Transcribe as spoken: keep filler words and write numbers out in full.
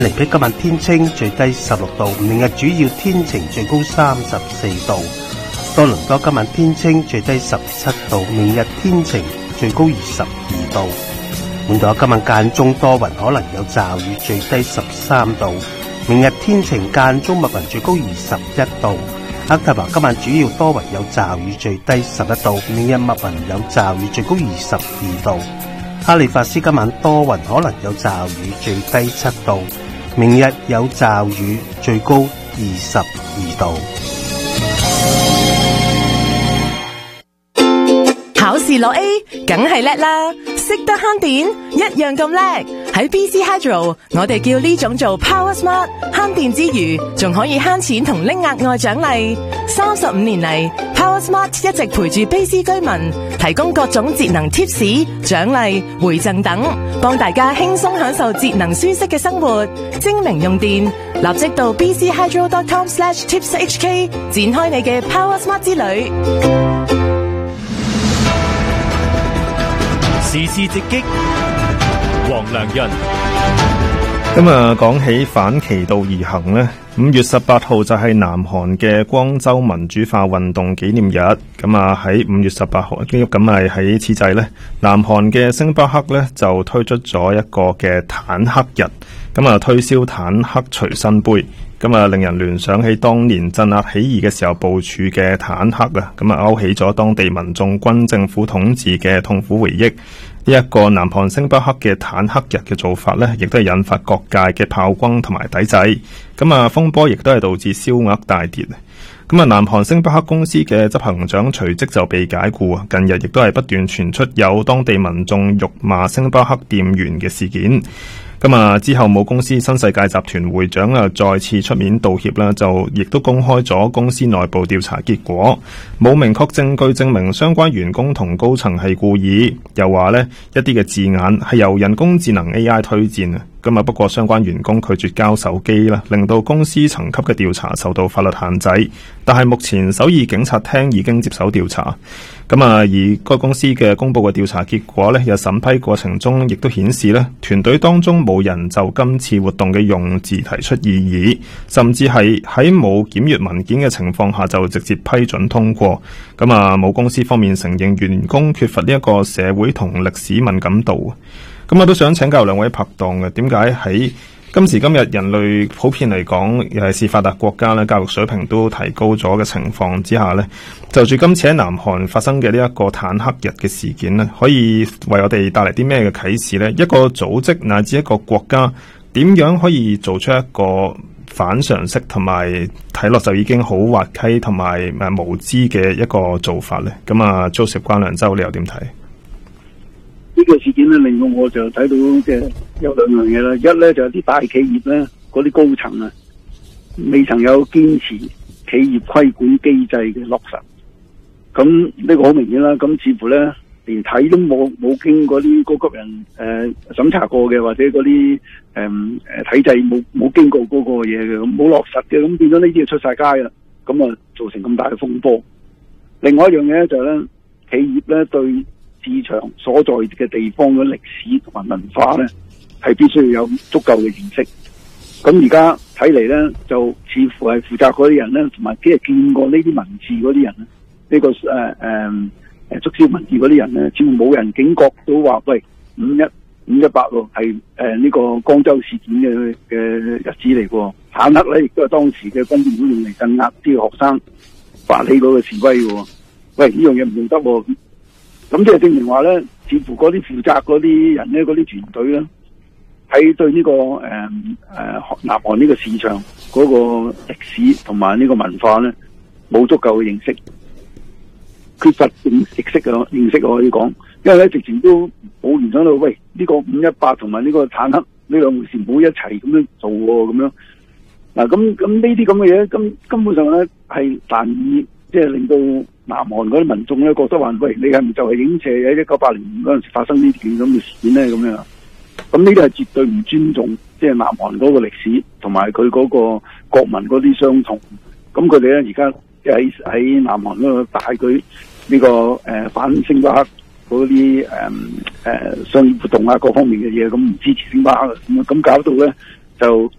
寧北今晚天清，最低十六度；明日主要天晴，最高三十四度。多倫多今晚天清，最低十七度；明日天晴，最高二十二度。滿島今晚間中多雲，可能有驟雨，最低十三度。明日天晴間中密雲，最高二十一度。渥太華今晚主要多雲有驟雨，最低十一度；明日密雲有驟雨，最高二十二度。哈利法斯今晚多雲，可能有驟雨，最低七度；明日有驟雨，最高二十二度。 考試攞 A， 梗係叻啦！識得慳電，一樣咁叻。喺 B C Hydro， 我哋叫呢種做 Power Smart， 慳電之餘，仲可以慳錢同拎額外獎勵。三十五年嚟 ，Power Smart 一直陪住 B C 居民，提供各種節能貼士、獎勵、回贈等，幫大家輕鬆享受節能舒適嘅生活。精明用電，立即到 b c hydro dot com slash tips h k 展開你嘅 Power Smart 之旅。 時事直擊，黃良潤。 今日講起反其道而行呢，五月十八號就係南韓嘅光州民主化運動紀念日。咁啊喺五月十八號，咁係喺此際呢，南韓嘅星巴克呢就推出咗一個嘅坦克日，咁啊推銷坦克隨身杯。咁啊，令人聯想起當年鎮壓起義嘅時候部署嘅坦克啊，咁啊勾起咗當地民眾軍政府統治嘅痛苦回憶。呢一個南韓星巴克嘅坦克日嘅做法呢，亦都係引發各界嘅炮轟同埋抵制。咁啊，風波亦都係導致銷額大跌。咁啊，南韓星巴克公司嘅執行長隨即就被解僱啊。近日亦都係不斷傳出有當地民眾辱罵星巴克店員嘅事件。咁啊，之後母公司新世界集團會長啊再次出面道歉啦，就亦都公開咗公司內部調查結果，冇明確證據證明相關員工同高層係故意，又話呢一啲嘅字眼係由人工智能 A I 推薦啊。咁啊，不過相關員工拒絕交手機啦，令到公司層級嘅調查受到法律限制。但係目前首爾警察廳已經接手調查。咁啊，而該公司嘅公佈嘅調查結果呢，有審批過程中亦都顯示呢，團隊當中冇人就今次活動嘅用字提出異議，甚至係喺冇檢閲文件嘅情況下就直接批准通過。咁啊，母公司方面承認員工缺乏呢一個社會同歷史敏感度。咁我都想請教兩位拍檔嘅，點解喺今時今日人類普遍嚟講，尤其是發達國家咧，教育水平都提高咗嘅情況之下呢，就住今次喺南韓發生嘅呢一個坦克日嘅事件呢，可以為我哋帶嚟啲咩嘅啟示呢？一個組織乃至一個國家點樣可以做出一個反常識同埋睇落就已經好滑稽同埋誒無知嘅一個做法呢？咁啊 Joseph 關良洲，你又點睇？ 呢個事件咧，令到我就睇到嘅有兩樣嘢啦。一咧就係啲大企業咧，嗰啲高層啊，未曾有堅持企業規管機制嘅落實。咁呢個好明顯啦。咁似乎咧，連睇都冇冇經過啲高級人誒、呃、審查過嘅，或者嗰啲誒誒體制冇冇經過嗰個嘢嘅，咁冇落實嘅，咁變咗呢啲就出晒街啦。咁啊，造成咁大嘅風波。另外一樣嘢咧就係咧，企業咧對市場所在嘅地方嘅歷史同埋文化咧，係必須要有足夠嘅認識。咁而家睇嚟咧，就似乎係負責嗰啲人咧，同埋即係見過呢啲文字嗰啲人咧，呢、這個誒誒誒促銷文字嗰啲人咧，似乎冇人警覺到話，喂，五一五一八喎，係誒呢個光州事件嘅嘅日子嚟喎。坦克咧亦都係當時嘅軍政府用嚟鎮壓啲學生發起嗰個示威嘅。喂，呢樣嘢唔用得喎。咁即係證明話咧，似乎嗰啲負責嗰啲人咧，嗰啲團隊咧，喺對呢、這個誒誒、呃、南韓呢個市場嗰個歷史同埋呢個文化咧，冇足夠嘅認識，缺乏認識嘅認識可以講，因為咧直情都冇聯想到，喂呢、這個五一八同埋呢個坦克呢兩回事唔好一齊咁樣做喎，咁樣嗱咁咁呢啲咁嘅嘢，根根本上咧係難以即係令到南韓嗰啲民眾咧覺得話，喂，你係咪就係影射喺一九八零年嗰陣時發生呢件咁嘅事件咧？咁樣，咁呢啲係絕對唔尊重，即係南韓嗰個歷史同埋佢嗰個國民嗰啲傷痛。咁佢哋咧而家喺喺南韓嗰度大舉呢個誒反星巴克嗰啲誒誒商業活動啊，各方面嘅嘢，咁唔支持星巴克，咁咁搞到咧就